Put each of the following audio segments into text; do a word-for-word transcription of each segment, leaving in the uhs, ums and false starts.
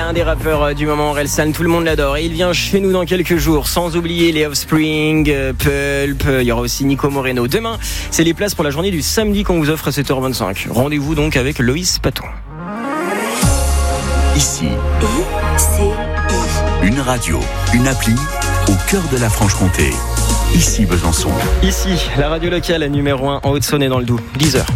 l'un des rappeurs du moment, Orelsan, tout le monde l'adore et il vient chez nous dans quelques jours, sans oublier les Offspring, Pulp, il y aura aussi Nico Moreno. Demain, c'est les places pour la journée du samedi qu'on vous offre à sept heures vingt-cinq. Rendez-vous donc avec Loïs Paton. Ici, I C I. Une radio, une appli au cœur de la Franche-Comté. Ici Besançon. Ici, la radio locale numéro un en Haute-Saône et dans le Doubs, dix heures.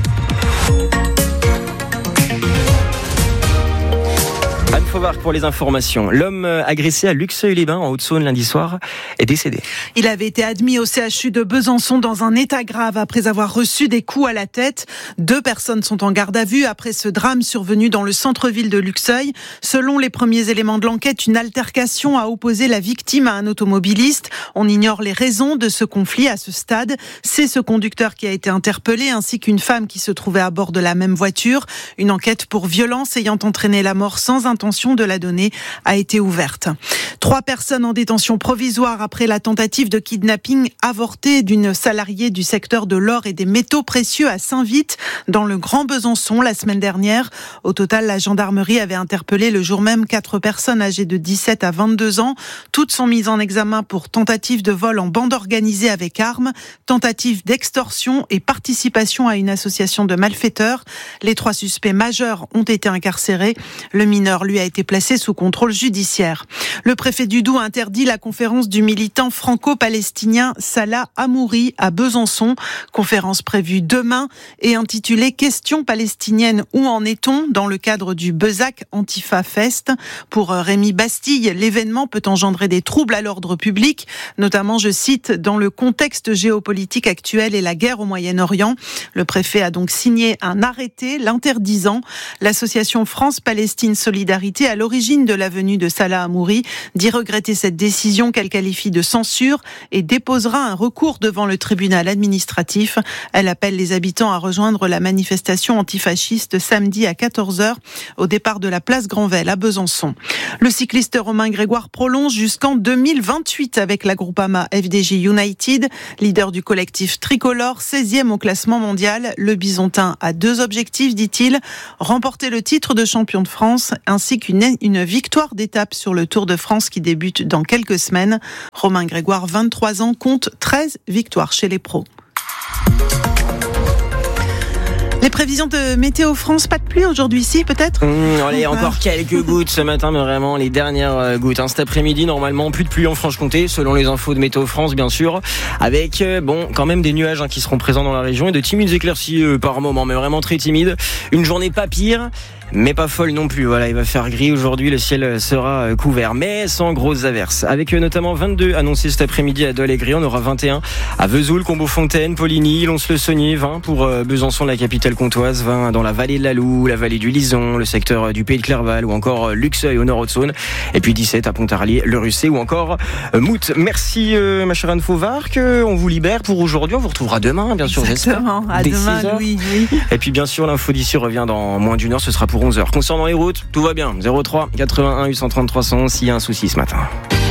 Anne Fauvard pour les informations. L'homme agressé à Luxeuil-les-Bains en Haute-Saône lundi soir est décédé. Il avait été admis au C H U de Besançon dans un état grave après avoir reçu des coups à la tête. Deux personnes sont en garde à vue après ce drame survenu dans le centre-ville de Luxeuil. Selon les premiers éléments de l'enquête, une altercation a opposé la victime à un automobiliste. On ignore les raisons de ce conflit à ce stade. C'est ce conducteur qui a été interpellé ainsi qu'une femme qui se trouvait à bord de la même voiture. Une enquête pour violence ayant entraîné la mort sans intention de la donner a été ouverte. Trois personnes en détention provisoire après la tentative de kidnapping avortée d'une salariée du secteur de l'or et des métaux précieux à Saint-Vite, dans le Grand Besançon, la semaine dernière. Au total, la gendarmerie avait interpellé le jour même quatre personnes âgées de dix-sept à vingt-deux ans. Toutes sont mises en examen pour tentative de vol en bande organisée avec armes, tentative d'extorsion et participation à une association de malfaiteurs. Les trois suspects majeurs ont été incarcérés. Le mineur, lui, a été placé sous contrôle judiciaire. Le préfet du Doubs interdit la conférence du militant franco-palestinien Salah Hamouri à Besançon. Conférence prévue demain et intitulée « Questions palestiniennes, où en est-on ?» dans le cadre du Bezac Antifa Fest. Pour Rémi Bastille, l'événement peut engendrer des troubles à l'ordre public, notamment, je cite, dans le contexte géopolitique actuel et la guerre au Moyen-Orient. Le préfet a donc signé un arrêté l'interdisant. L'association France-Palestine Solidarité, à l'origine de la venue de Salah Hamouri, dit regretter cette décision qu'elle qualifie de censure et déposera un recours devant le tribunal administratif. Elle appelle les habitants à rejoindre la manifestation antifasciste samedi à quatorze heures au départ de la place Granvelle à Besançon. Le cycliste Romain Grégoire prolonge jusqu'en deux mille vingt-huit avec la Groupama F D J United, leader du collectif tricolore, seizième au classement mondial. Le Bisontin a deux objectifs, dit-il, remporter le titre de champion de France ainsi qu'une une victoire d'étape sur le Tour de France qui débute dans quelques semaines. Romain Grégoire, vingt-trois ans, compte treize victoires chez les pros. Les prévisions de Météo France, pas de pluie aujourd'hui ici peut-être mmh, allez, encore quelques gouttes ce matin, mais vraiment les dernières gouttes. Hein. Cet après-midi, normalement, plus de pluie en Franche-Comté, selon les infos de Météo France, bien sûr. Avec, euh, bon, quand même des nuages hein, qui seront présents dans la région et de timides éclaircies euh, par moment, mais vraiment très timides. Une journée pas pire, mais pas folle non plus. Voilà, il va faire gris aujourd'hui, le ciel sera couvert, mais sans grosses averses. Avec notamment vingt-deux annoncés cet après-midi à Dole et Gris, on aura vingt et un à Vesoul, Combeau-Fontaine, Poligny, Lons-le-Saunier, vingt pour Besançon, la capitale comtoise, vingt dans la vallée de la Loue, la vallée du Lison, le secteur du Pays de Clerval ou encore Luxeuil au nord Haute-Saône, et puis dix-sept à Pontarlier, le Russet ou encore Mout. Merci euh, ma chère Anne Fauvard, on vous libère pour aujourd'hui. On vous retrouvera demain, bien sûr, Exactement, j'espère. à demain, Louis. Oui. Et puis bien sûr, l'info d'ici revient dans moins d'une heure, ce sera pour onze heures. Concernant les routes, tout va bien. zéro trois quatre-vingt-un huit cent trente trois cent onze s'il y a un souci ce matin.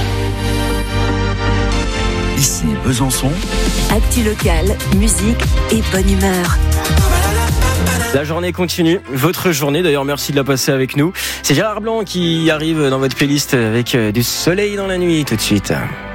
Ici Besançon. Actu locale, musique et bonne humeur. La journée continue, votre journée d'ailleurs, merci de la passer avec nous. C'est Gérard Blanc qui arrive dans votre playlist avec du soleil dans la nuit tout de suite.